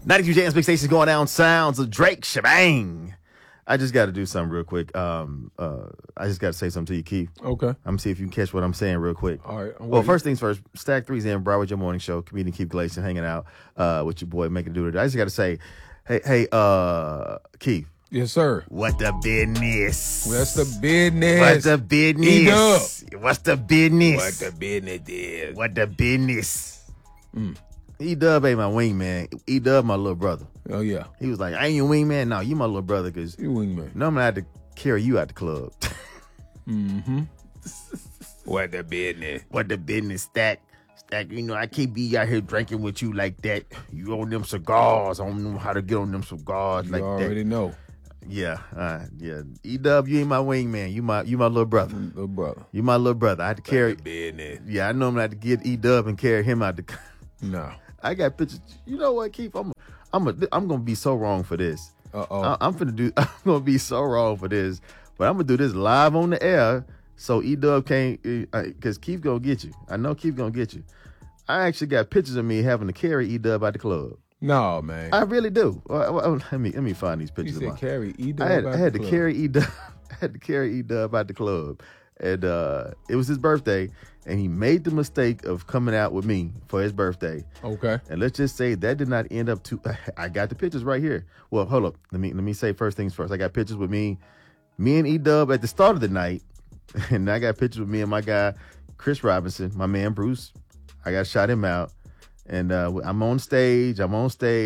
92 Jams Big Station going down. Sounds of Drake Shebang. I just got to do something real quick. I just got to say something to you, Keith. Okay. I'm going to see if you can catch what I'm saying real quick. All right. Well, first things first, Stack 3's in Broadway Joe Morning Show. Comedian Keith Galatian hanging out with your boy, making it do it. I just got to say, hey, Keith. Yes, sir. What the business? What's the business? What's the business? What's the business? What the business is? What the business? E-Dub ain't my wingman. E-Dub my little brother. Oh, yeah. He was like, I ain't your wingman. No, you my little brother because You wingman. normally I had to carry you out the club. Mm-hmm. What the business? What the business, Stack? Stack, you know, I can't be out here drinking with you like that. You on them cigars. I don't know how to get on them cigars You like that. already know. Yeah. E-Dub, you ain't my wingman. You my little brother. Little brother. You my little brother. I had to carry. What the business? Yeah, I normally have to get E-Dub and carry him out the. No. I got pictures. You know what, Keith? I'm gonna be so wrong for this. Uh-oh. I'm gonna be so wrong for this, but I'm gonna do this live on the air so E-Dub can't, because Keith gonna get you. I know Keith gonna get you. I actually got pictures of me having to carry E-Dub out the club. No, man. I really do. Let me find these You pictures. said carry E-Dub I had to club. carry E-Dub. I had to carry E-Dub out the club, and it was his birthday, and he made the mistake of coming out with me for his birthday. Okay. And let's just say that did not end up too. I got the pictures right here. Well, hold up. Let me say first things first. I got pictures with me and E-Dub at the start of the night, and I got pictures with me and my guy Chris Robinson, my man Bruce. I got shot him out, and I'm on stage. And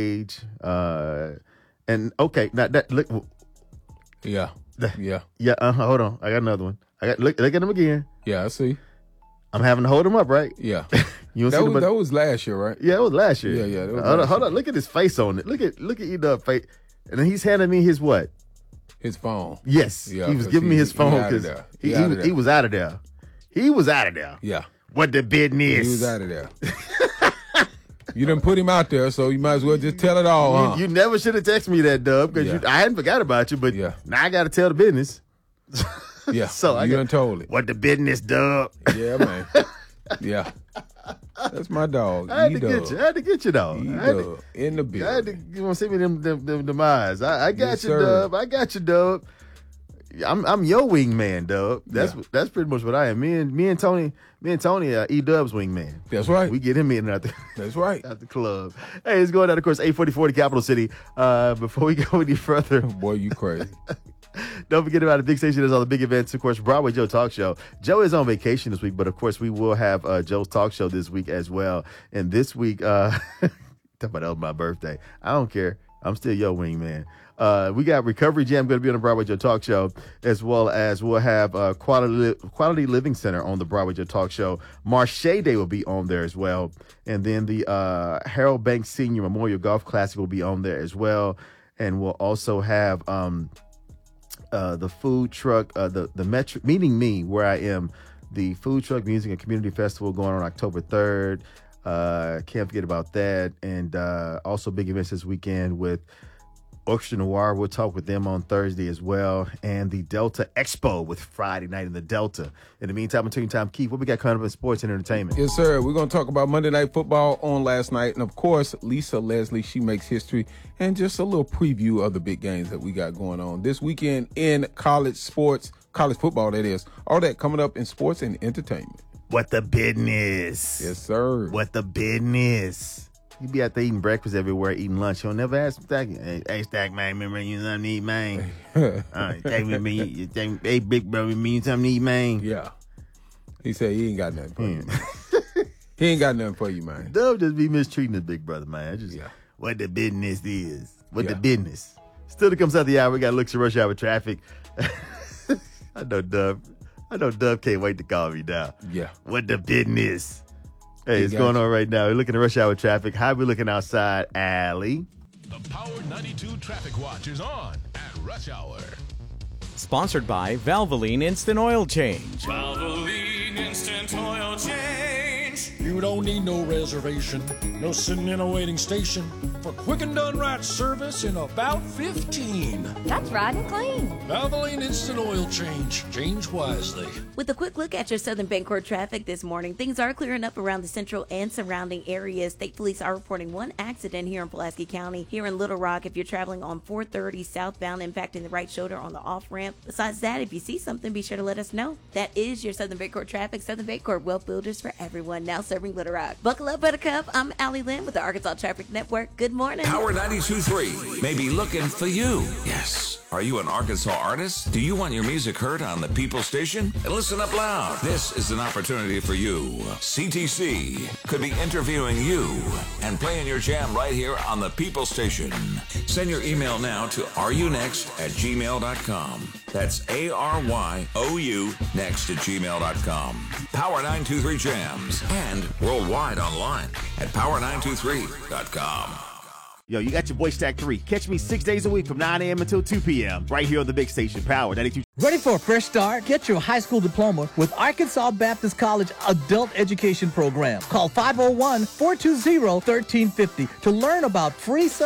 okay, now that look. Yeah. Yeah. Yeah. Hold on. I got another one. I got look at him again. Yeah, I see. I'm having to hold him up, right? Yeah. You don't see That was last year, right? Yeah, it was last year. Yeah, that was Hold last on. year. Look at his face on it. Look at E-Dub's face. And then he's handing me his what? His phone. Yes. Yeah, he was 'cause giving me his he phone out of because there. he was out of there. He was out of there. Yeah. What the business? He was out of there. You done put him out there, so you might as well just tell it all, huh? You never should have texted me that, Dub, because Yeah. I hadn't forgot about you, but Yeah. now I got to tell the business. Yeah. So I you got- done told it. What the business, Dub? Yeah, man. Yeah. That's my dog. I had to E-Dub. get you. I had to get you, though. E-Dub in the I had to, building. you want to send me them eyes. I got Yes, you, sir. Dub. I got you, Dub. I'm your wingman, Dub. That's pretty much what I am. Me and Tony E-Dub's wingman. That's right. We get him in out That's right. the club. Hey, it's going down, of course, 844 to Capital City. Before we go any further, Boy, you crazy. don't forget about the big station. There's all the big events. Of course, Broadway Joe Talk Show. Joe is on vacation this week, but of course, we will have Joe's Talk Show this week as well. And this week, talk about that was my birthday. I don't care. I'm still your wingman. We got Recovery Jam going to be on the Broadway Joe Talk Show, as well as we'll have Quality Living Center on the Broadway Joe Talk Show. Marche Day will be on there as well. And then the Harold Banks Senior Memorial Golf Classic will be on there as well. And we'll also have the food truck, the Metro, meeting me where I am, the Food Truck Music and Community Festival going on October 3rd. Can't forget about that. And also big events this weekend with Orchestra Noir. We'll talk with them on Thursday as well. And the Delta Expo with Friday night in the Delta. In the meantime, until time, Keith, what we got coming up in sports and entertainment? Yes, sir. We're going to talk about Monday Night Football on last night. And, of course, Lisa Leslie, she makes history. And just a little preview of the big games that we got going on this weekend in college sports, college football, that is. All that coming up in sports and entertainment. What the business? Yes, sir. What the business? You be out there eating breakfast everywhere, eating lunch. You'll never ask Stack. Hey, Stack, man, remember you something to eat, man? Take me, you think, hey, big brother, me something to eat, man? Yeah. He said he ain't got nothing for you. He ain't got nothing for you, man. Dub just be mistreating his big brother, man. Just Yeah. what the business is. What the Yeah. business. Still to come out the hour. We got to look at rush hour traffic. I know Dub can't wait to call me now. Yeah. What the business. Hey, it's got going you. on right now. We're looking at rush hour traffic. How we looking outside, Allie? The Power 92 Traffic Watch is on at Rush Hour. Sponsored by Valvoline Instant Oil Change. Valvoline Instant Oil Change. change. You don't need no reservation, no sitting in a waiting station for quick and done right service in about 15. That's right and clean. Valvoline Instant Oil Change. Change wisely. With a quick look at your Southern Bancorp traffic this morning, things are clearing up around the central and surrounding areas. State police are reporting one accident here in Pulaski County. Here in Little Rock, if you're traveling on 430 southbound, impacting the right shoulder on the off-ramp. Besides that, if you see something, be sure to let us know. That is your Southern Bancorp traffic. Southern Bancorp, wealth builders for everyone, now serving Little Rock. Buckle up, Buttercup. I'm Allie Lynn with the Arkansas Traffic Network. Good morning. Power 92.3 may be looking for you. Yes. Are you an Arkansas artist? Do you want your music heard on the People Station? And listen up loud. This is an opportunity for you. CTC could be interviewing you and playing your jam right here on the People Station. Send your email now to areyonext@gmail.com. That's ARYOU next@gmail.com. Power 923 Jams and worldwide online at power923.com. Yo, you got your boy Stack 3. Catch me 6 days a week from 9 a.m. until 2 p.m. right here on the big station, Power 92. Ready for a fresh start? Get your high school diploma with Arkansas Baptist College Adult Education Program. Call 501-420-1350 to learn about free service.